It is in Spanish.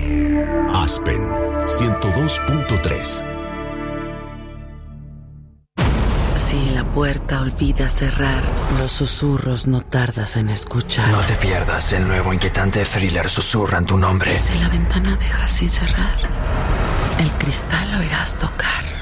Aspen 102.3. Si la puerta olvida cerrar, los susurros no tardas en escuchar. No te pierdas el nuevo inquietante thriller Susurran tu nombre. Si la ventana deja sin cerrar, el cristal lo irás tocar.